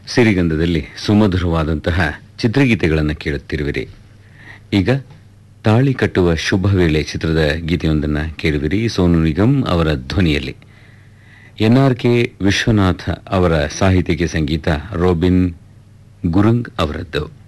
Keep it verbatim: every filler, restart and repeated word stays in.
ಸಿರಿಗಂಧದಲ್ಲಿ ಸುಮಧುರವಾದಂತಹ ಚಿತ್ರಗೀತೆಗಳನ್ನು ಕೇಳುತ್ತಿರುವಿರಿ. ಈಗ ತಾಳಿ ಕಟ್ಟುವ ಶುಭ ವೇಳೆ ಚಿತ್ರದ ಗೀತೆಯೊಂದನ್ನು ಕೇಳುವಿರಿ. ಸೋನು ನಿಗಮ್ ಅವರ ಧ್ವನಿಯಲ್ಲಿ. ಎನ್ ಆರ್ ಕೆ ವಿಶ್ವನಾಥ ಅವರ ಸಾಹಿತ್ಯಕ್ಕೆ ಸಂಗೀತ ರೋಬಿನ್ ಗುರುಂಗ್ ಅವರದ್ದು.